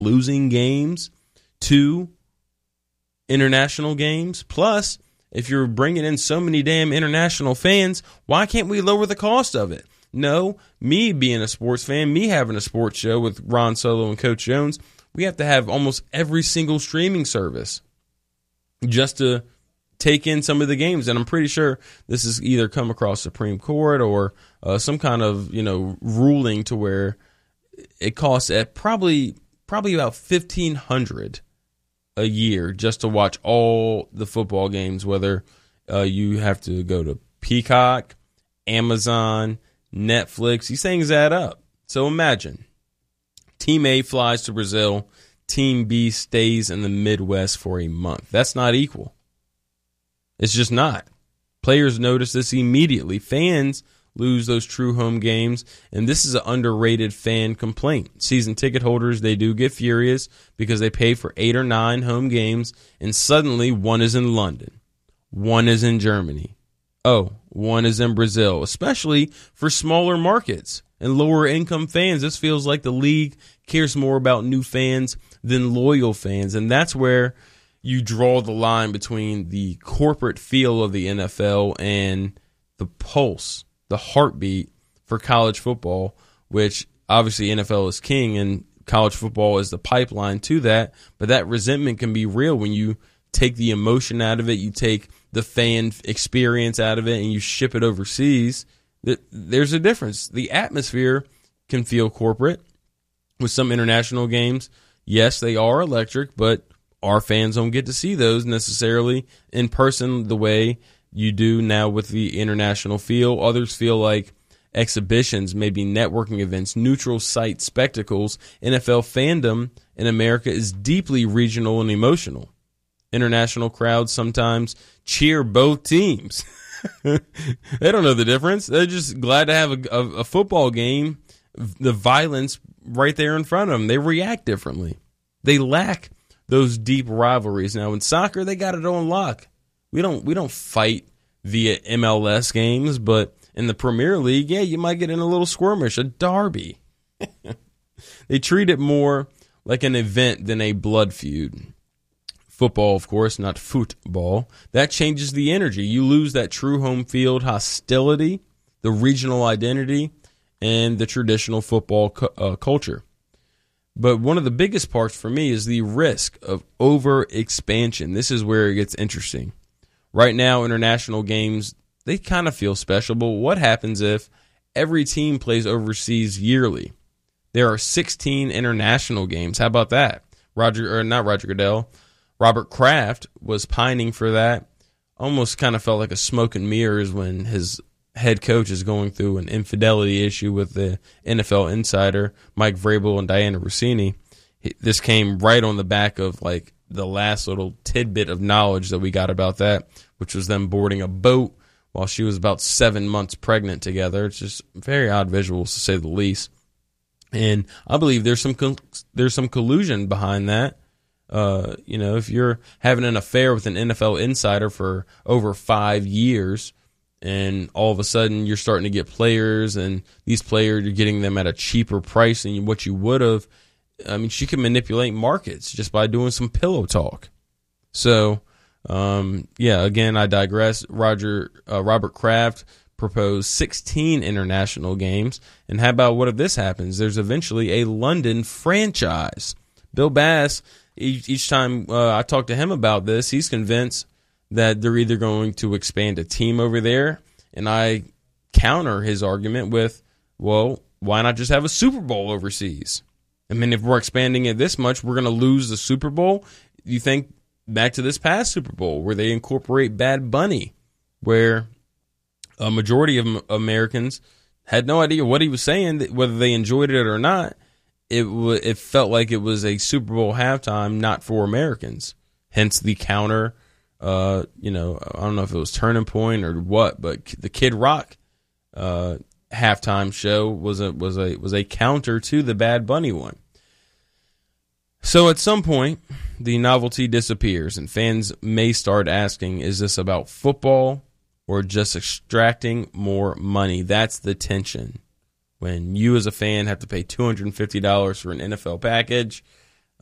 losing games to international games. Plus, if you're bringing in so many damn international fans, why can't we lower the cost of it? No, me being a sports fan, me having a sports show with Ron Solo and Coach Jones, we have to have almost every single streaming service just to take in some of the games. And I'm pretty sure this has either come across Supreme Court or some kind of, ruling to where it costs at probably about $1,500 a year just to watch all the football games, whether you have to go to Peacock, Amazon, Netflix. These things add up. So imagine Team A flies to Brazil, Team B stays in the Midwest for a month. That's not equal. It's just not. Players notice this immediately. Fans lose those true home games, and this is an underrated fan complaint. Season ticket holders, they do get furious because they pay for 8 or 9 home games, and suddenly one is in London, one is in Germany, one is in Brazil, especially for smaller markets and lower income fans. This feels like the league cares more about new fans than loyal fans, and that's where you draw the line between the corporate feel of the NFL and the pulse, the heartbeat for college football, which obviously NFL is king and college football is the pipeline to that. But that resentment can be real when you take the emotion out of it, you take the fan experience out of it, and you ship it overseas. There's a difference. The atmosphere can feel corporate with some international games. Yes, they are electric, but our fans don't get to see those necessarily in person the way you do now with the international feel. Others feel like exhibitions, maybe networking events, neutral site spectacles. NFL fandom in America is deeply regional and emotional. International crowds sometimes cheer both teams. They don't know the difference. They're just glad to have a football game, the violence right there in front of them. They react differently. They lack those deep rivalries. Now in soccer, they got it on lock. We don't fight via MLS games, but in the Premier League, yeah, you might get in a little skirmish, a derby. They treat it more like an event than a blood feud. Football, of course, not football. That changes the energy. You lose that true home field hostility, the regional identity, and the traditional football culture. But one of the biggest parts for me is the risk of over-expansion. This is where it gets interesting. Right now, international games, they kind of feel special, but what happens if every team plays overseas yearly? There are 16 international games. How about that? Robert Kraft was pining for that. Almost kind of felt like a smoke and mirrors when his head coach is going through an infidelity issue with the NFL insider, Mike Vrabel and Diana Rossini. This came right on the back of like the last little tidbit of knowledge that we got about that, which was them boarding a boat while she was about 7 months pregnant together. It's just very odd visuals, to say the least. And I believe there's some collusion behind that. If you're having an affair with an NFL insider for over 5 years, and all of a sudden you're starting to get players, and these players, you're getting them at a cheaper price than what you would have. I mean, she can manipulate markets just by doing some pillow talk. So, again, I digress. Robert Kraft proposed 16 international games. And how about what if this happens? There's eventually a London franchise. Bill Bass, each time I talk to him about this, he's convinced that they're either going to expand a team over there, and I counter his argument with, well, why not just have a Super Bowl overseas? I mean, if we're expanding it this much, we're going to lose the Super Bowl. You think back to this past Super Bowl where they incorporate Bad Bunny, where a majority of Americans had no idea what he was saying, whether they enjoyed it or not. It felt like it was a Super Bowl halftime not for Americans. Hence the counter. I don't know if it was Turning Point or what, but the Kid Rock halftime show was a counter to the Bad Bunny one. So at some point, the novelty disappears, and fans may start asking, is this about football or just extracting more money? That's the tension. When you as a fan have to pay $250 for an NFL package,